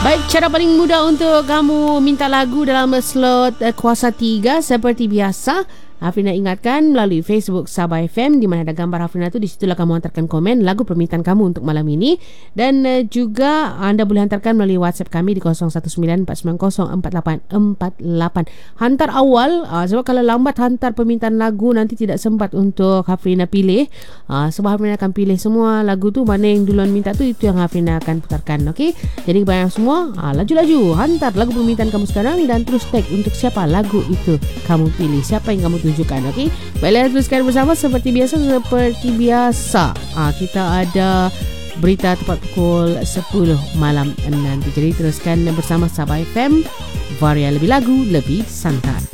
Baik, cara paling mudah untuk kamu minta lagu dalam slot Kuasa 3 seperti biasa. Hafrina ingatkan melalui Facebook Sabah FM, di mana ada gambar Hafrina tu, di situlah kamu hantarkan komen lagu permintaan kamu untuk malam ini. Dan juga anda boleh hantarkan melalui WhatsApp kami di 0194904848. Hantar awal, sebab kalau lambat hantar permintaan lagu nanti tidak sempat untuk Hafrina pilih. Sebab Hafrina akan pilih semua lagu tu, mana yang duluan minta tu, itu yang Hafrina akan putarkan. Okey, jadi kepada semua, laju-laju hantar lagu permintaan kamu sekarang dan terus tag untuk siapa lagu itu kamu pilih, siapa yang kamu tunjukkan. Okey, baiklah, teruskan bersama seperti biasa. Kita ada berita tepat pukul 10 malam nanti. Jadi teruskan bersama Sabah FM, Varia lebih lagu lebih santai.